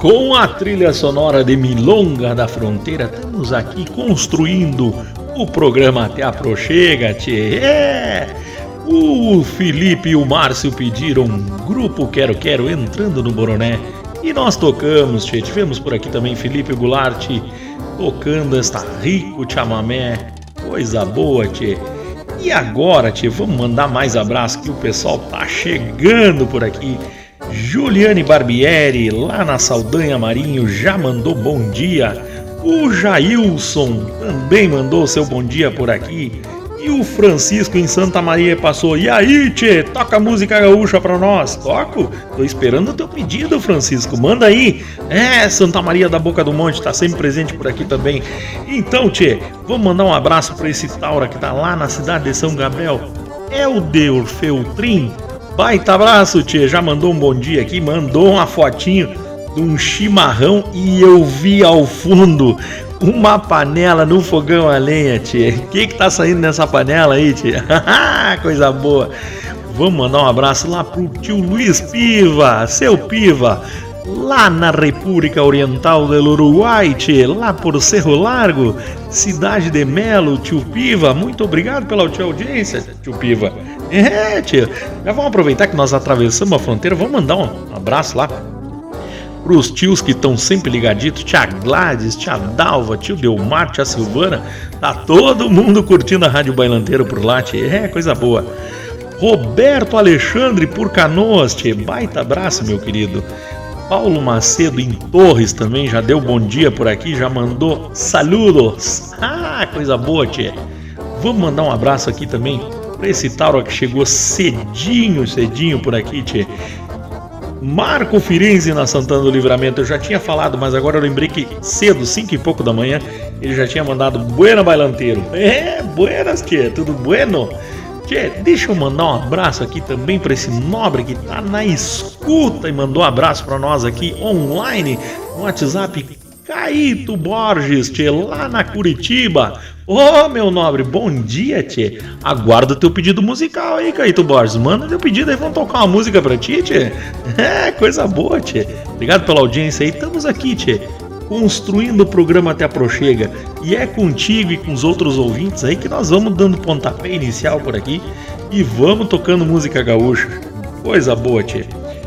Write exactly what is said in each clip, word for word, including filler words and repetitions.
Com a trilha sonora de Milonga da Fronteira, estamos aqui construindo o programa Até Aproxega, tchê. É! O Felipe e o Márcio pediram Grupo Quero Quero entrando no Boroné. E nós tocamos, tchê. Tivemos por aqui também Felipe Goulart tocando esta rico chamamé. Coisa boa, tchê. E agora, tchê, vamos mandar mais abraço que o pessoal tá chegando por aqui. Juliane Barbieri, lá na Saldanha Marinho, já mandou bom dia. O Jailson também mandou seu bom dia por aqui. E o Francisco em Santa Maria passou. E aí, tchê, toca música gaúcha pra nós. Toco? Tô esperando o teu pedido, Francisco. Manda aí. É, Santa Maria da Boca do Monte tá sempre presente por aqui também. Então, tchê, vamos mandar um abraço pra esse Taura que tá lá na cidade de São Gabriel. É o de Orfeutrim. Baita abraço, tchê. Já mandou um bom dia aqui. Mandou uma fotinho de um chimarrão e eu vi ao fundo uma panela no fogão a lenha, tchê. O que que tá saindo nessa panela aí, tchê? Coisa boa. Vamos mandar um abraço lá pro tio Luiz Piva, seu Piva, lá na República Oriental do Uruguai, tchê, lá por Cerro Largo, cidade de Melo, tio Piva. Muito obrigado pela tua audiência, tio Piva. É, tio, já vamos aproveitar que nós atravessamos a fronteira, vamos mandar um abraço lá pros tios que estão sempre ligaditos, tia Gladys, tia Dalva, tio Delmar, tia Silvana, tá todo mundo curtindo a Rádio Bailanteiro por lá, tio. É, coisa boa. Roberto Alexandre por Canoas, tio, baita abraço, meu querido. Paulo Macedo em Torres também já deu bom dia por aqui, já mandou saludos. Ah, coisa boa, tio. Vamos mandar um abraço aqui também pra esse Tauro que chegou cedinho, cedinho por aqui, tchê. Marco Firenze na Santana do Livramento. Eu já tinha falado, mas agora eu lembrei que cedo, cinco e pouco da manhã, ele já tinha mandado Buena Bailanteiro. É, buenas, tchê, tudo bueno? Tchê, deixa eu mandar um abraço aqui também pra esse nobre que tá na escuta e mandou um abraço pra nós aqui online no WhatsApp. Caíto Borges, tchê, lá na Curitiba. Ô, oh, meu nobre, bom dia, tchê. Aguarda o teu pedido musical aí, Caíto Borges. Manda teu pedido aí, vamos tocar uma música pra ti, tchê. É, coisa boa, tchê. Obrigado pela audiência aí. Estamos aqui, tchê, construindo o programa Até Aproxega. E é contigo e com os outros ouvintes aí que nós vamos dando pontapé inicial por aqui e vamos tocando música gaúcha. Coisa boa, tchê.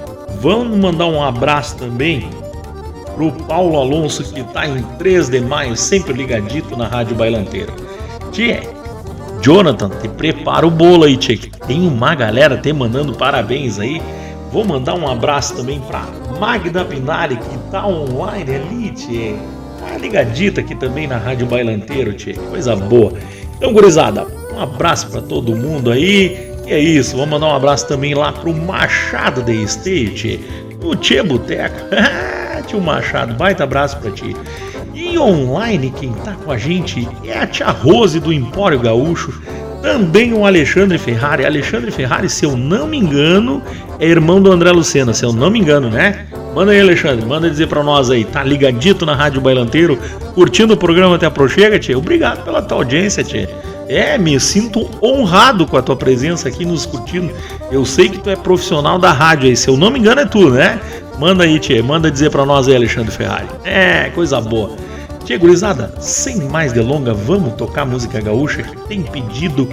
Vamos mandar um abraço também pro Paulo Alonso, que tá em três de maio, sempre ligadito na Rádio Bailanteira. Tchê, Jonathan, te prepara o bolo aí, tchê, que tem uma galera te mandando parabéns aí. Vou mandar um abraço também pra Magda Pinari, que tá online ali, tchê. Tá ligadita aqui também na Rádio Bailanteiro, tchê. Coisa boa. Então, gurizada, um abraço pra todo mundo aí. E é isso, vamos mandar um abraço também lá pro Machado de Esteio, tchê. O Tchê Boteco. Tio Machado, baita abraço pra ti. E online, quem tá com a gente é a tia Rose do Empório Gaúcho. Também o Alexandre Ferrari. Alexandre Ferrari, se eu não me engano, é irmão do André Lucena, se eu não me engano, né? Manda aí, Alexandre, manda dizer pra nós aí. Tá ligadito na Rádio Bailanteiro, curtindo o programa Até Aproxega, tchê. Obrigado pela tua audiência, tchê. É, me sinto honrado com a tua presença aqui nos curtindo. Eu sei que tu é profissional da rádio aí, se eu não me engano é tu, né? Manda aí, tchê, manda dizer pra nós aí, Alexandre Ferrari. É, coisa boa. Tchê, gurizada, sem mais delongas, vamos tocar música gaúcha que tem pedido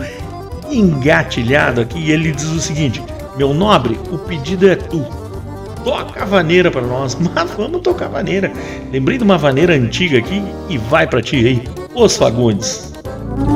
engatilhado aqui. E ele diz o seguinte: meu nobre, o pedido é tu. Toca a vaneira pra nós. Mas vamos tocar a vaneira. Lembrei de uma vaneira antiga aqui e vai pra ti aí, Os Fagundes.